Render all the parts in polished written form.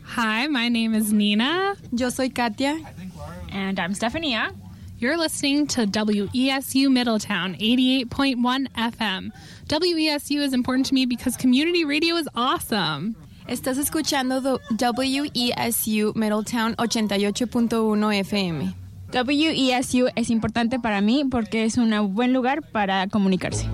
Hi, my name is Nina. Yo soy Katia. And I'm Stefania. You're listening to WESU Middletown, 88.1 FM. WESU is important to me because community radio is awesome. Estás escuchando WESU Middletown 88.1 FM. WESU es importante para mí porque es un buen lugar para comunicarse.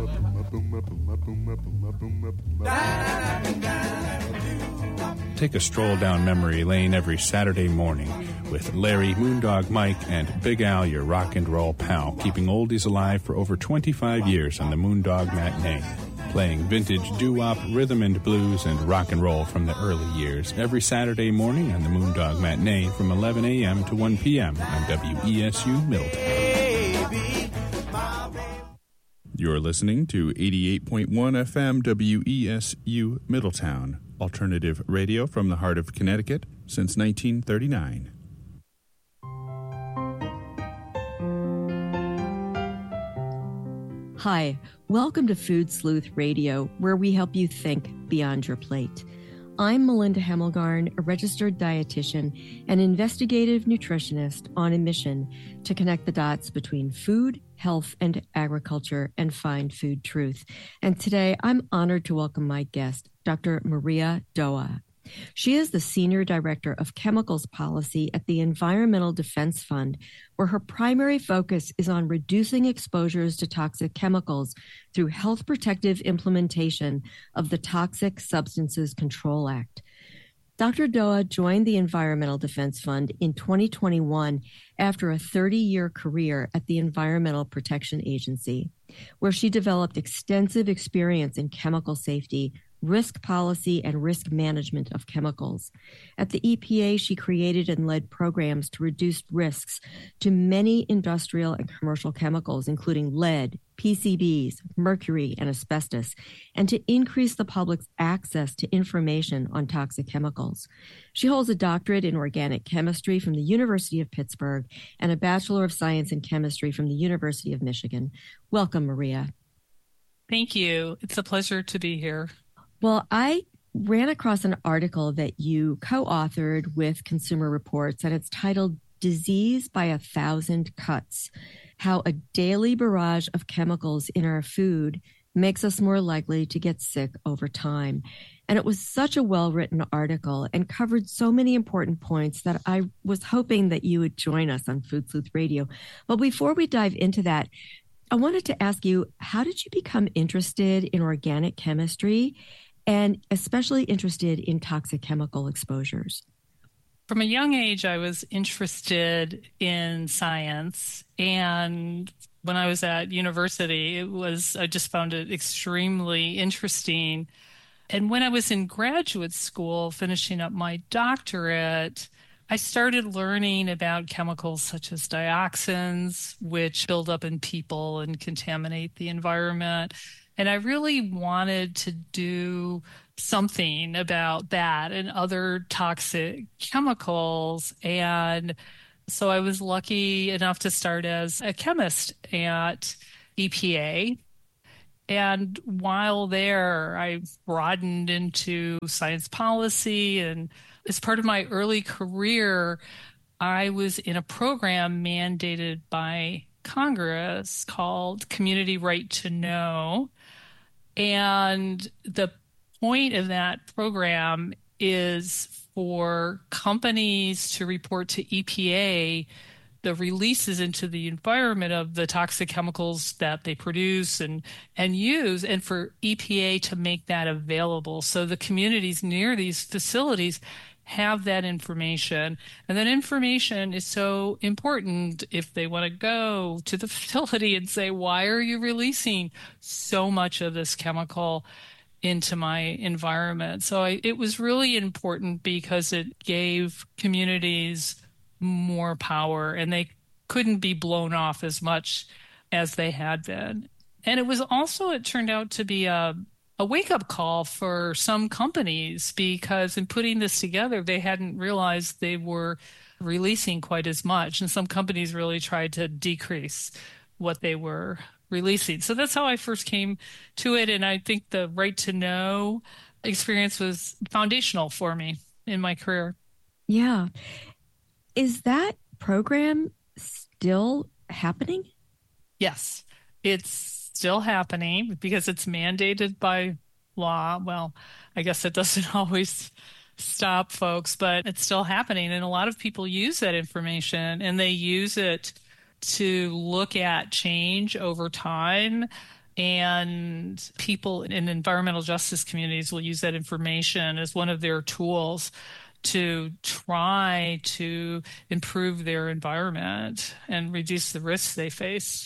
Take a stroll down memory lane every Saturday morning with Larry, Moondog Mike, and Big Al, your rock and roll pal, keeping oldies alive for over 25 years on the Moondog Matinee. Playing vintage doo-wop, rhythm and blues, and rock and roll from the early years every Saturday morning on the Moondog Matinee from 11 a.m. to 1 p.m. on WESU Middletown. You're listening to 88.1 FM WESU Middletown, alternative radio from the heart of Connecticut since 1939. Hi, welcome to Food Sleuth Radio, where we help you think beyond your plate. I'm Melinda Hemmelgarn, a registered dietitian and investigative nutritionist on a mission to connect the dots between food, health, and agriculture and find food truth. And today I'm honored to welcome my guest, Dr. Maria Doa. She is the Senior Director of Chemicals Policy at the Environmental Defense Fund, where her primary focus is on reducing exposures to toxic chemicals through health protective implementation of the Toxic Substances Control Act. Dr. Doa joined the Environmental Defense Fund in 2021 after a 30-year career at the Environmental Protection Agency, where she developed extensive experience in chemical safety, risk policy, and risk management of chemicals. At the EPA, she created and led programs to reduce risks to many industrial and commercial chemicals, including lead, PCBs, mercury, and asbestos, and to increase the public's access to information on toxic chemicals. She holds a doctorate in organic chemistry from the University of Pittsburgh and a Bachelor of Science in Chemistry from the University of Michigan. Welcome, Maria. Thank you. It's a pleasure to be here. Well, I ran across an article that you co-authored with Consumer Reports, and it's titled Disease by a Thousand Cuts: How a Daily Barrage of Chemicals in Our Food Makes Us More Likely to Get Sick Over Time. And it was such a well-written article and covered so many important points that I was hoping that you would join us on Food Sleuth Radio. But before we dive into that, I wanted to ask you, how did you become interested in organic chemistry and especially interested in toxic chemical exposures? From a young age, I was interested in science. And when I was at university, I just found it extremely interesting. And when I was in graduate school, finishing up my doctorate, I started learning about chemicals such as dioxins, which build up in people and contaminate the environment. And I really wanted to do something about that and other toxic chemicals. And so I was lucky enough to start as a chemist at EPA. And while there, I broadened into science policy. And as part of my early career, I was in a program mandated by Congress called Community Right to Know. And the point of that program is for companies to report to EPA the releases into the environment of the toxic chemicals that they produce and use, and for EPA to make that available so the communities near these facilities have that information. And that information is so important if they want to go to the facility and say, why are you releasing so much of this chemical into my environment? So it was really important because it gave communities more power and they couldn't be blown off as much as they had been. And it was also, it turned out to be a wake-up call for some companies, because in putting this together, they hadn't realized they were releasing quite as much. And some companies really tried to decrease what they were releasing. So that's how I first came to it. And I think the Right to Know experience was foundational for me in my career. Yeah. Is that program still happening? Yes, it's still happening because it's mandated by law. Well, I guess it doesn't always stop folks, but it's still happening. And a lot of people use that information and they use it to look at change over time. And people in environmental justice communities will use that information as one of their tools to try to improve their environment and reduce the risks they face.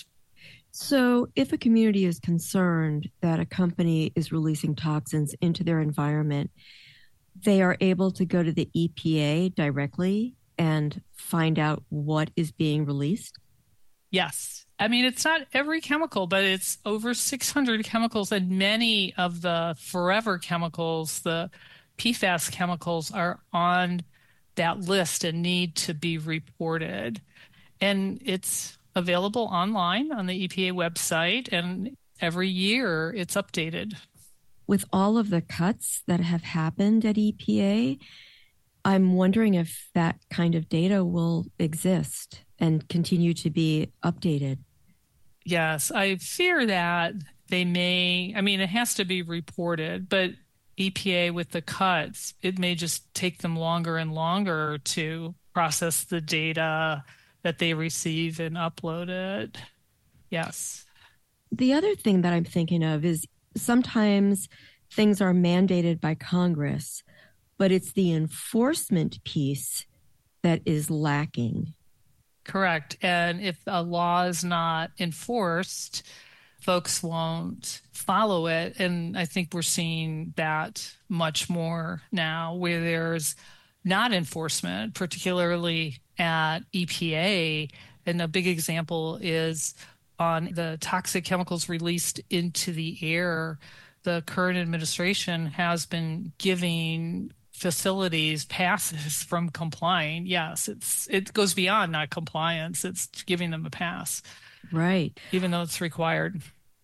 So, if a community is concerned that a company is releasing toxins into their environment, they are able to go to the EPA directly and find out what is being released? Yes. I mean, it's not every chemical, but it's over 600 chemicals, and many of the forever chemicals, the PFAS chemicals, are on that list and need to be reported. And it's available online on the EPA website, and every year it's updated. With all of the cuts that have happened at EPA, I'm wondering if that kind of data will exist and continue to be updated. Yes, I fear that they may, I mean, it has to be reported, but EPA with the cuts, it may just take them longer and longer to process the data that they receive and upload it. Yes. The other thing that I'm thinking of is sometimes things are mandated by Congress, but it's the enforcement piece that is lacking. Correct. And if a law is not enforced, folks won't follow it. And I think we're seeing that much more now where there's not enforcement, particularly at EPA. And a big example is on the toxic chemicals released into the air. The current administration has been giving facilities passes from complying. Yes, it goes beyond not compliance. It's giving them a pass. Right. Even though it's required.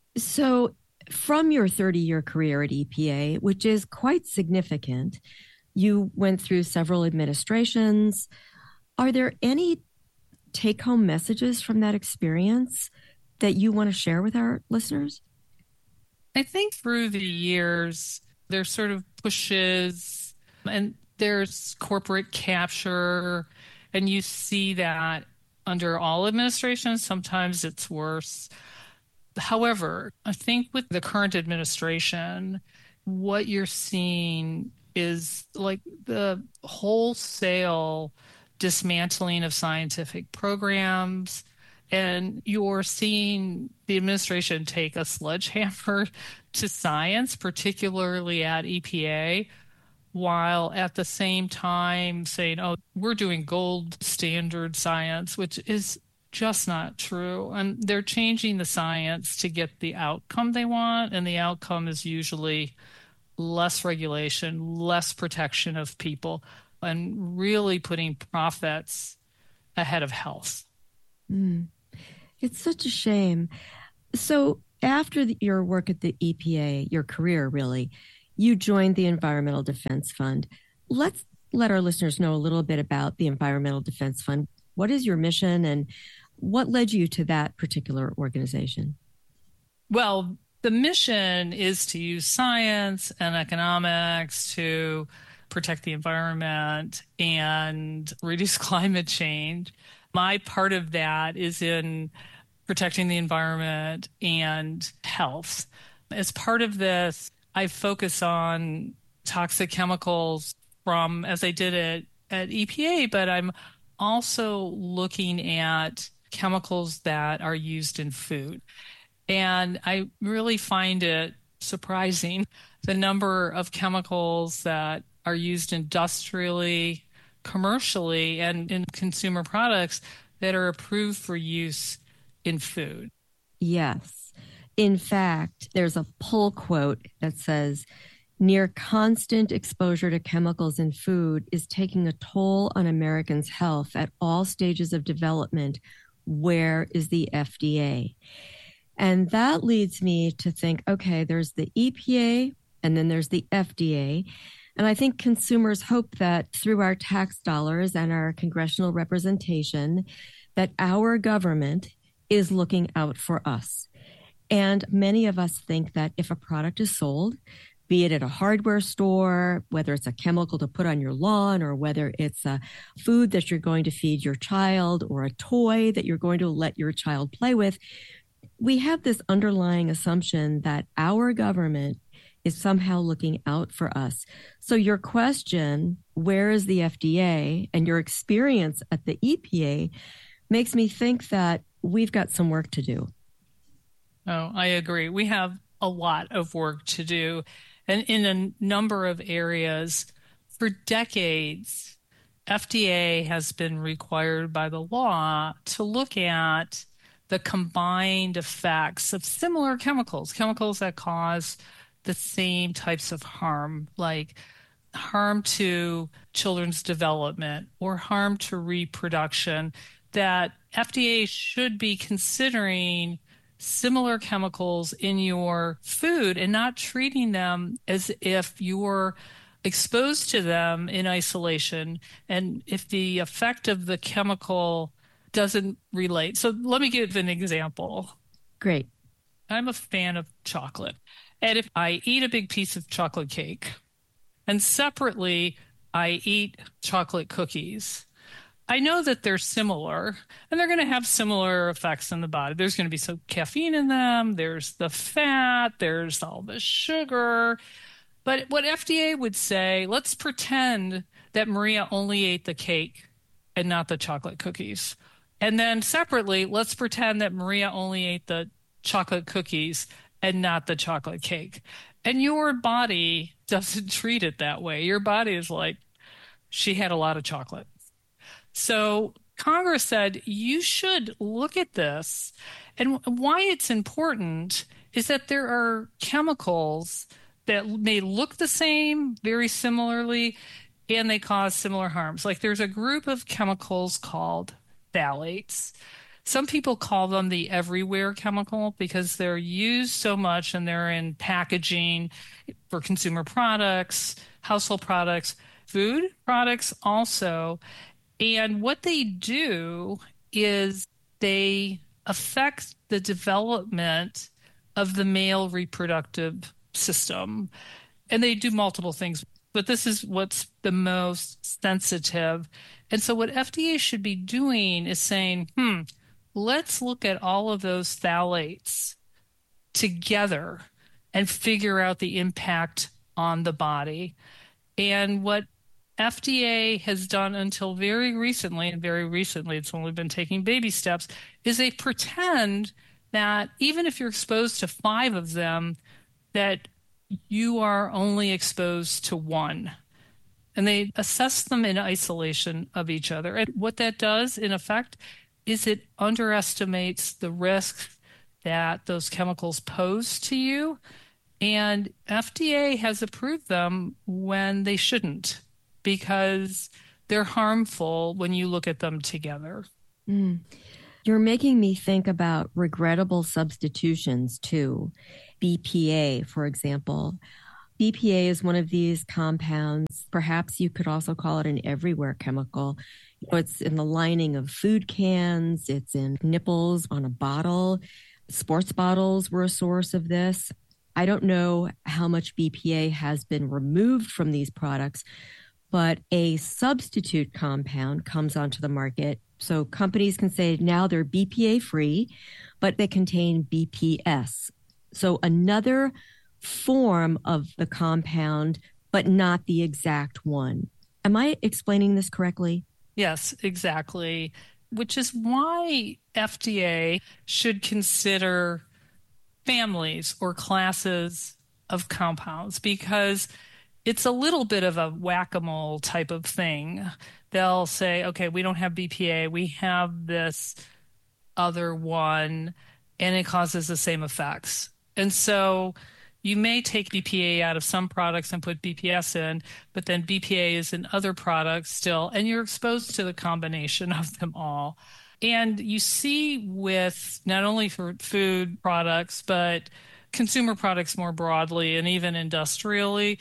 So from your 30-year career at EPA, which is quite significant, you went through several administrations. Are there any take-home messages from that experience that you want to share with our listeners? I think through the years, there's sort of pushes and there's corporate capture, and you see that under all administrations. Sometimes it's worse. However, I think with the current administration, what you're seeing is like the wholesale dismantling of scientific programs. And you're seeing the administration take a sledgehammer to science, particularly at EPA, while at the same time saying, oh, we're doing gold standard science, which is just not true. And they're changing the science to get the outcome they want. And the outcome is usually less regulation, less protection of people, and really putting profits ahead of health. It's such a shame. So after your work at the EPA, your career really, you joined the Environmental Defense Fund. Let's let our listeners know a little bit about the Environmental Defense Fund. What is your mission and what led you to that particular organization? Well, the mission is to use science and economics to protect the environment and reduce climate change. My part of that is in protecting the environment and health. As part of this, I focus on toxic chemicals from, as I did it at EPA, but I'm also looking at chemicals that are used in food. And I really find it surprising the number of chemicals that are used industrially, commercially, and in consumer products that are approved for use in food. Yes. In fact, there's a pull quote that says, near constant exposure to chemicals in food is taking a toll on Americans' health at all stages of development. Where is the FDA? And that leads me to think, okay, there's the EPA and then there's the FDA. And I think consumers hope that through our tax dollars and our congressional representation, that our government is looking out for us. And many of us think that if a product is sold, be it at a hardware store, whether it's a chemical to put on your lawn, or whether it's a food that you're going to feed your child, or a toy that you're going to let your child play with, we have this underlying assumption that our government is somehow looking out for us. So your question, where is the FDA, and your experience at the EPA makes me think that we've got some work to do. Oh, I agree. We have a lot of work to do. And in a number of areas, for decades, FDA has been required by the law to look at the combined effects of similar chemicals that cause the same types of harm, like harm to children's development or harm to reproduction, that FDA should be considering similar chemicals in your food and not treating them as if you're exposed to them in isolation, and if the effect of the chemical doesn't relate. So let me give an example. Great. I'm a fan of chocolate. And if I eat a big piece of chocolate cake and separately I eat chocolate cookies, I know that they're similar and they're going to have similar effects in the body. There's going to be some caffeine in them. There's the fat. There's all the sugar. But what FDA would say, let's pretend that Maria only ate the cake and not the chocolate cookies. And then separately, let's pretend that Maria only ate the chocolate cookies and not the chocolate cake. And your body doesn't treat it that way. Your body is like, she had a lot of chocolate. So Congress said, you should look at this. And why it's important is that there are chemicals that may look the same, very similarly, and they cause similar harms. Like there's a group of chemicals called phthalates. Some people call them the everywhere chemical because they're used so much and they're in packaging for consumer products, household products, food products also. And what they do is they affect the development of the male reproductive system. And they do multiple things, but this is what's the most sensitive. And so what FDA should be doing is saying, let's look at all of those phthalates together and figure out the impact on the body. And what FDA has done until very recently, and very recently it's only been taking baby steps, is they pretend that even if you're exposed to 5 of them, that you are only exposed to 1. And they assess them in isolation of each other. And what that does, in effect, is it underestimates the risk that those chemicals pose to you. And FDA has approved them when they shouldn't, because they're harmful when you look at them together. You're making me think about regrettable substitutions too. BPA, for example. BPA is one of these compounds. Perhaps you could also call it an everywhere chemical. It's in the lining of food cans. It's in nipples on a bottle. Sports bottles were a source of this. I don't know how much BPA has been removed from these products, but a substitute compound comes onto the market. So companies can say now they're BPA free, but they contain BPS. So another form of the compound, but not the exact one. Am I explaining this correctly? Yes, exactly. Which is why FDA should consider families or classes of compounds, because it's a little bit of a whack-a-mole type of thing. They'll say, okay, we don't have BPA, we have this other one, and it causes the same effects. And so you may take BPA out of some products and put BPS in, but then BPA is in other products still, and you're exposed to the combination of them all. And you see with not only for food products, but consumer products more broadly and even industrially,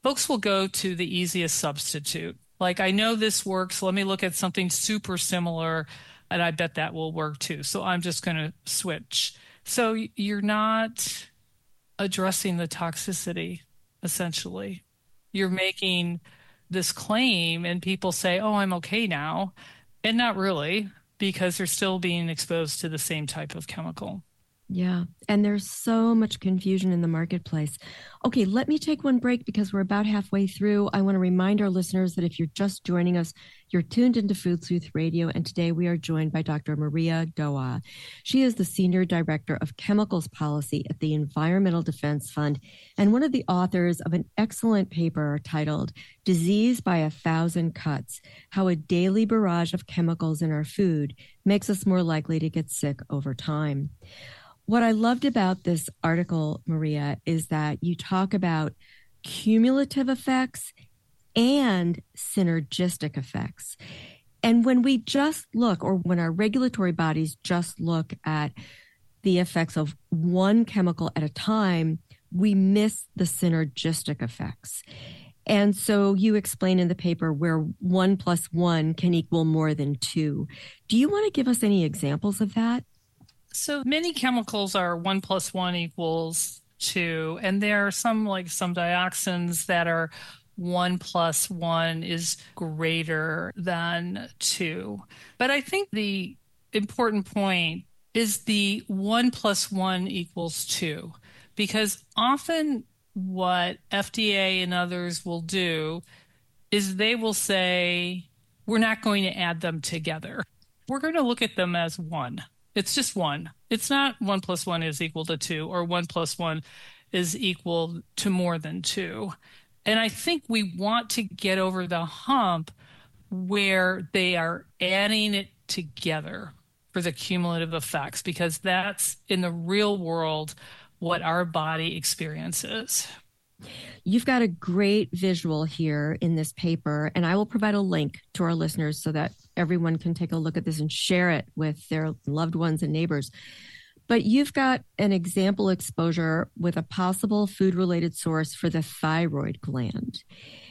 folks will go to the easiest substitute. Like, I know this works. Let me look at something super similar, and I bet that will work too. So I'm just going to switch. So you're not addressing the toxicity, essentially. You're making this claim, and people say, oh, I'm okay now. And not really, because they're still being exposed to the same type of chemical. Yeah. And there's so much confusion in the marketplace. Okay, let me take one break because we're about halfway through. I want to remind our listeners that if you're just joining us, you're tuned into Food Sleuth Radio. And today we are joined by Dr. Maria Doa. She is the Senior Director of Chemicals Policy at the Environmental Defense Fund and one of the authors of an excellent paper titled Disease by a Thousand Cuts: How a Daily Barrage of Chemicals in Our Food Makes Us More Likely to Get Sick Over Time. What I loved about this article, Maria, is that you talk about cumulative effects and synergistic effects. And when we just look, or when our regulatory bodies just look at the effects of one chemical at a time, we miss the synergistic effects. And so you explain in the paper where 1 + 1 can equal more than 2. Do you want to give us any examples of that? So many chemicals are 1 + 1 = 2. And there are some, like some dioxins, that are 1 + 1 is greater than 2. But I think the important point is the 1 + 1 = 2, because often what FDA and others will do is they will say, we're not going to add them together. We're going to look at them as one. It's just one. It's not 1 + 1 = 2, or 1 + 1 is equal to more than 2. And I think we want to get over the hump where they are adding it together for the cumulative effects, because that's in the real world what our body experiences. You've got a great visual here in this paper, and I will provide a link to our listeners so that everyone can take a look at this and share it with their loved ones and neighbors. But you've got an example exposure with a possible food-related source for the thyroid gland.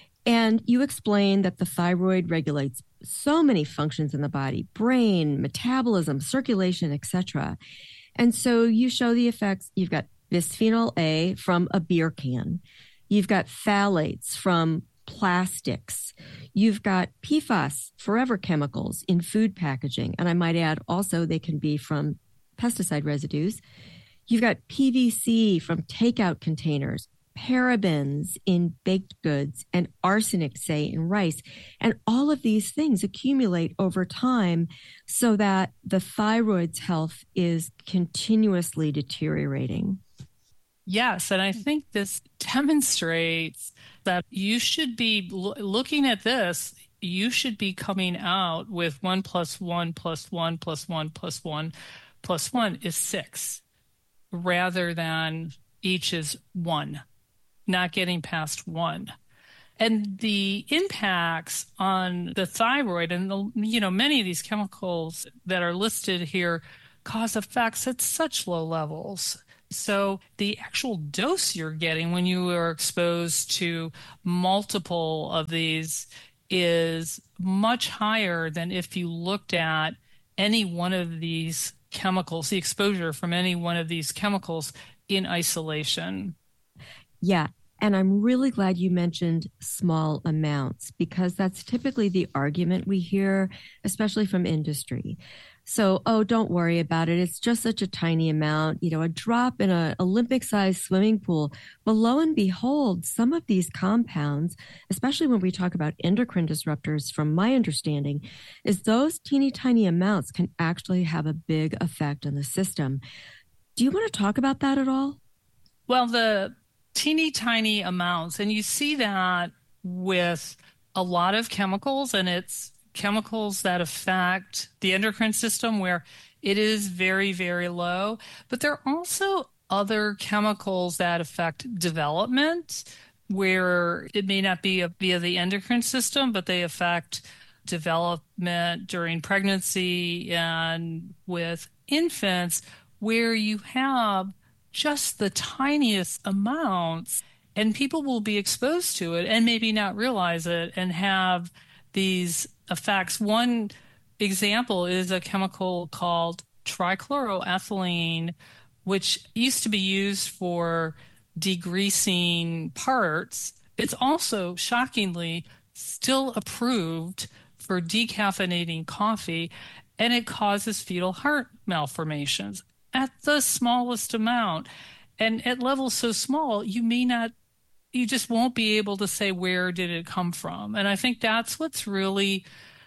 And you explain that the thyroid regulates so many functions in the body: brain, metabolism, circulation, etc. And so you show the effects. You've got bisphenol A from a beer can. You've got phthalates from plastics. You've got PFAS, forever chemicals, in food packaging. And I might add also they can be from pesticide residues. You've got PVC from takeout containers, parabens in baked goods, and arsenic, say, in rice. And all of these things accumulate over time so that the thyroid's health is continuously deteriorating. Yes, and I think this demonstrates that you should be looking at this. You should be coming out with 1 + 1 + 1 + 1 + 1 + 1 is 6, rather than each is 1, not getting past 1. And the impacts on the thyroid, and many of these chemicals that are listed here cause effects at such low levels. So the actual dose you're getting when you are exposed to multiple of these is much higher than if you looked at any one of these chemicals, the exposure from any one of these chemicals in isolation. Yeah. And I'm really glad you mentioned small amounts, because that's typically the argument we hear, especially from industry. So, oh, don't worry about it. It's just such a tiny amount, a drop in an Olympic-sized swimming pool. But lo and behold, some of these compounds, especially when we talk about endocrine disruptors, from my understanding, is those teeny tiny amounts can actually have a big effect on the system. Do you want to talk about that at all? Well, the teeny tiny amounts, and you see that with a lot of chemicals, and it's chemicals that affect the endocrine system where it is very, very low. But there are also other chemicals that affect development where it may not be via the endocrine system, but they affect development during pregnancy and with infants, where you have just the tiniest amounts. And people will be exposed to it and maybe not realize it and have these effects. One example is a chemical called trichloroethylene, which used to be used for degreasing parts. It's also shockingly still approved for decaffeinating coffee, and it causes fetal heart malformations at the smallest amount. And at levels so small, you just won't be able to say, where did it come from? And I think that's what's really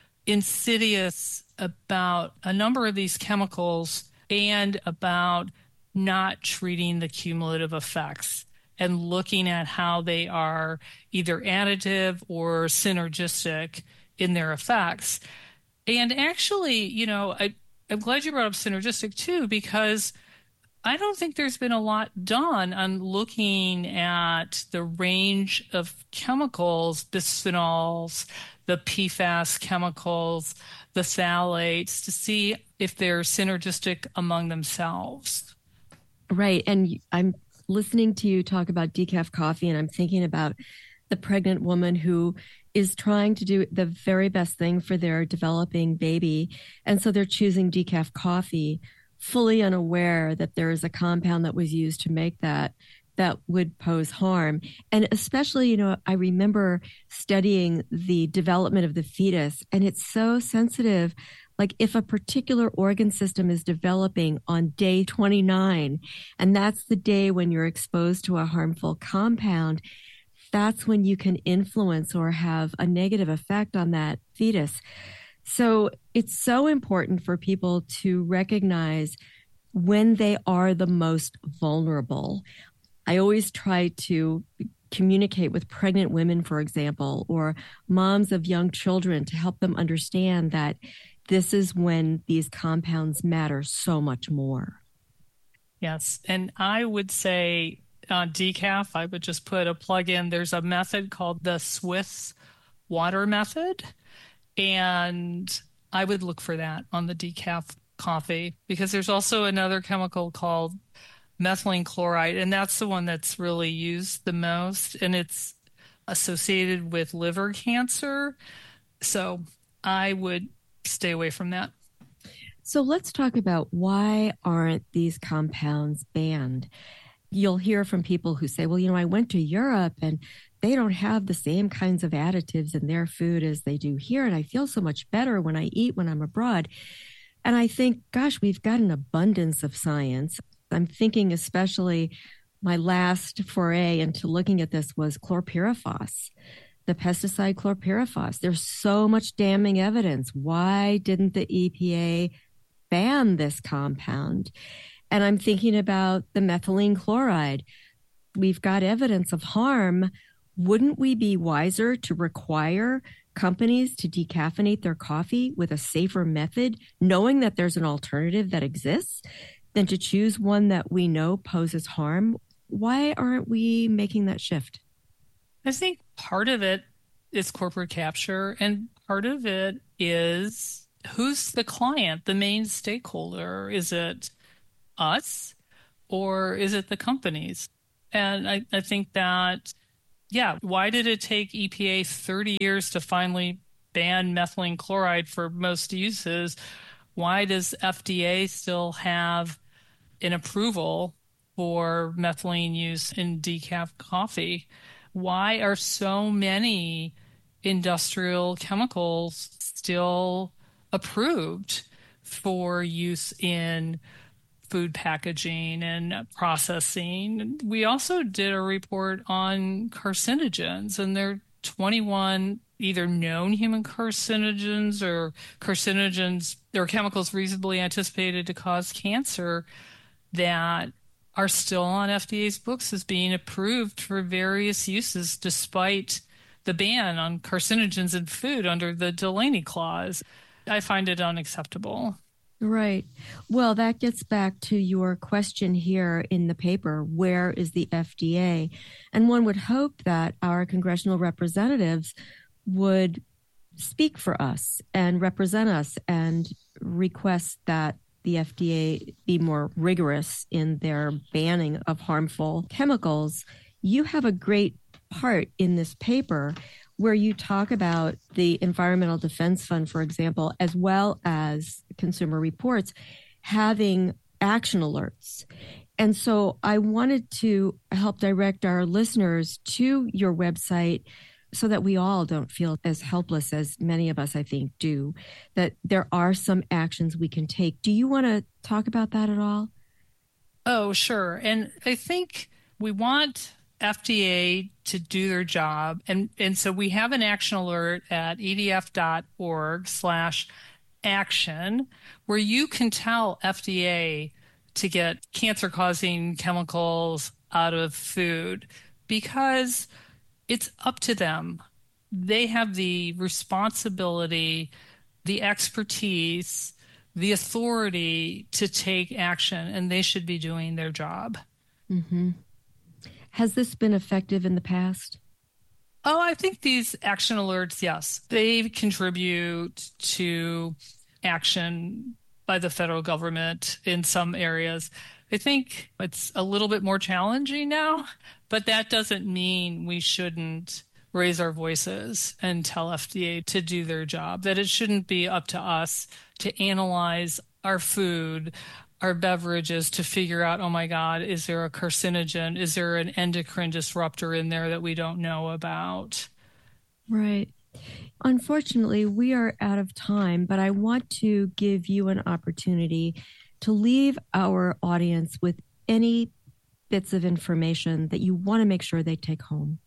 insidious about a number of these chemicals and about not treating the cumulative effects and looking at how they are either additive or synergistic in their effects. And actually, I'm glad you brought up synergistic too, because I don't think there's been a lot done on looking at the range of chemicals, bisphenols, the PFAS chemicals, the phthalates, to see if they're synergistic among themselves. Right. And I'm listening to you talk about decaf coffee, and I'm thinking about the pregnant woman who is trying to do the very best thing for their developing baby. And so they're choosing decaf coffee, fully unaware that there is a compound that was used to make that would pose harm. And especially, I remember studying the development of the fetus, and it's so sensitive. Like if a particular organ system is developing on day 29, and that's the day when you're exposed to a harmful compound, that's when you can influence or have a negative effect on that fetus. So it's so important for people to recognize when they are the most vulnerable. I always try to communicate with pregnant women, for example, or moms of young children to help them understand that this is when these compounds matter so much more. Yes. And I would say on decaf, I would just put a plug in. There's a method called the Swiss water method. And I would look for that on the decaf coffee, because there's also another chemical called methylene chloride, and that's the one that's really used the most, and it's associated with liver cancer. So I would stay away from that. So let's talk about, why aren't these compounds banned? You'll hear from people who say, well, I went to Europe and they don't have the same kinds of additives in their food as they do here, and I feel so much better when I eat when I'm abroad. And I think, gosh, we've got an abundance of science. I'm thinking especially my last foray into looking at this was chlorpyrifos, the pesticide chlorpyrifos. There's so much damning evidence. Why didn't the EPA ban this compound? And I'm thinking about the methylene chloride. We've got evidence of harm. Wouldn't we be wiser to require companies to decaffeinate their coffee with a safer method, knowing that there's an alternative that exists, than to choose one that we know poses harm? Why aren't we making that shift? I think part of it is corporate capture, and part of it is, who's the client, the main stakeholder? Is it us, or is it the companies? And I think that, why did it take EPA 30 years to finally ban methylene chloride for most uses? Why does FDA still have an approval for methylene use in decaf coffee? Why are so many industrial chemicals still approved for use in food packaging and processing? We also did a report on carcinogens, and there are 21 either known human carcinogens or carcinogens or chemicals reasonably anticipated to cause cancer that are still on FDA's books as being approved for various uses, despite the ban on carcinogens in food under the Delaney Clause. I find it unacceptable. Right. Well, that gets back to your question here in the paper, where is the FDA? And one would hope that our congressional representatives would speak for us and represent us and request that the FDA be more rigorous in their banning of harmful chemicals. you have a great part in this paper where you talk about the Environmental Defense Fund, for example, as well as Consumer Reports, having action alerts. And so I wanted to help direct our listeners to your website so that we all don't feel as helpless as many of us, I think, do, that there are some actions we can take. Do you want to talk about that at all? Oh, sure. And I think we want FDA to do their job. And so we have an action alert at edf.org/action where you can tell FDA to get cancer-causing chemicals out of food because it's up to them. They have the responsibility, the expertise, the authority to take action, and they should be doing their job. Mm-hmm. Has this been effective in the past? Oh, I think these action alerts, yes, they contribute to action by the federal government in some areas. I think it's a little bit more challenging now, but that doesn't mean we shouldn't raise our voices and tell FDA to do their job, that it shouldn't be up to us to analyze our food, our beverages to figure out, oh my God, is there a carcinogen? Is there an endocrine disruptor in there that we don't know about? Right. Unfortunately, we are out of time, but I want to give you an opportunity to leave our audience with any bits of information that you want to make sure they take home.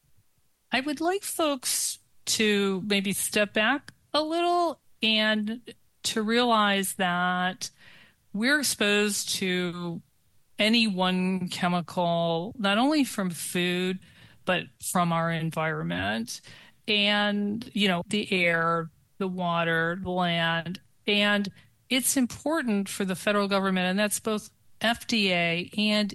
I would like folks to maybe step back a little and to realize that we're exposed to any one chemical, not only from food, but from our environment. And, you know, the air, the water, the land. And it's important for the federal government, and that's both FDA and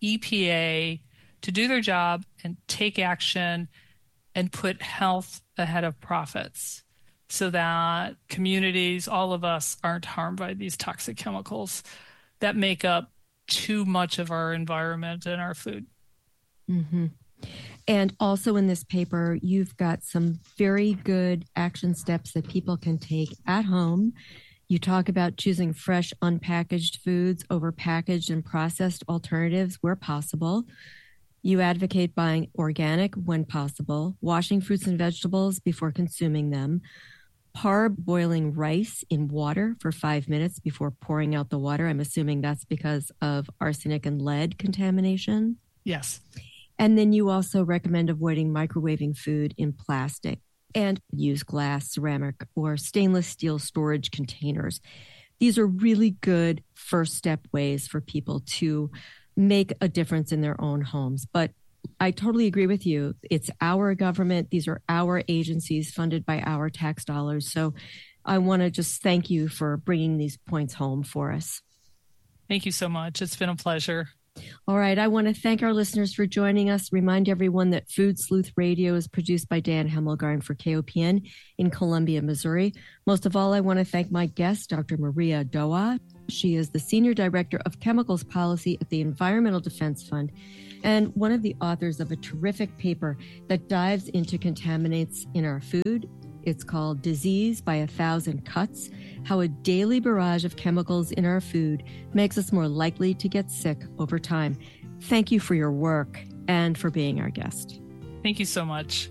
EPA, to do their job and take action and put health ahead of profits so that communities, all of us, aren't harmed by these toxic chemicals that make up too much of our environment and our food. Mm-hmm. And also in this paper, you've got some very good action steps that people can take at home. You talk about choosing fresh, unpackaged foods over packaged and processed alternatives where possible. You advocate buying organic when possible, washing fruits and vegetables before consuming them, parboiling rice in water for 5 minutes before pouring out the water. I'm assuming that's because of arsenic and lead contamination. Yes. And then you also recommend avoiding microwaving food in plastic and use glass, ceramic, or stainless steel storage containers. These are really good first step ways for people to make a difference in their own homes. But I totally agree with you. It's our government. These are our agencies funded by our tax dollars. So I want to just thank you for bringing these points home for us. Thank you so much. It's been a pleasure. All right. I want to thank our listeners for joining us. Remind everyone that Food Sleuth Radio is produced by Dan Hemmelgarn for KOPN in Columbia, Missouri. Most of all, I want to thank my guest, Dr. Maria Doa. She is the Senior Director of Chemicals Policy at the Environmental Defense Fund and one of the authors of a terrific paper that dives into contaminants in our food. It's called Disease by 1,000 Cuts, How a Daily Barrage of Chemicals in Our Food Makes Us More Likely to Get Sick Over Time. Thank you for your work and for being our guest. Thank you so much.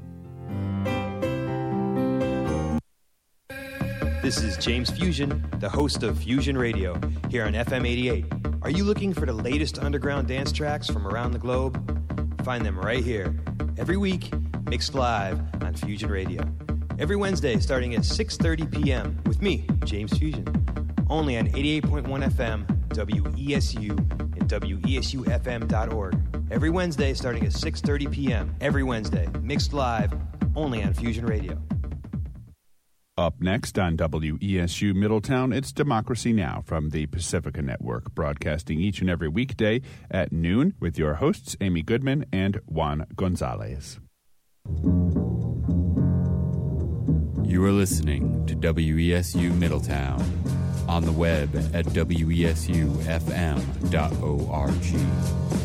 This is James Fusion, the host of Fusion Radio, here on FM 88. Are you looking for the latest underground dance tracks from around the globe? Find them right here, every week, mixed live on Fusion Radio. Every Wednesday starting at 6:30 p.m. with me, James Fusion, only on 88.1 FM, WESU, and WESUFM.org. Every Wednesday starting at 6:30 p.m. Every Wednesday, mixed live, only on Fusion Radio. Up next on WESU Middletown, it's Democracy Now! From the Pacifica Network, broadcasting each and every weekday at noon with your hosts, Amy Goodman and Juan Gonzalez. You are listening to WESU Middletown on the web at WESUFM.org.